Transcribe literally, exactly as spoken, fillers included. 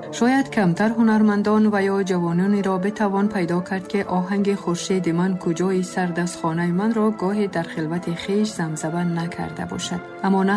شاید کمتر هنرمندان و یا جوانانی را بتوان پیدا کرد که آهنگ خورشید من کجای سرد از خانه من را گاهی در خلوت خیش زمزمه نکرده باشد. اما نه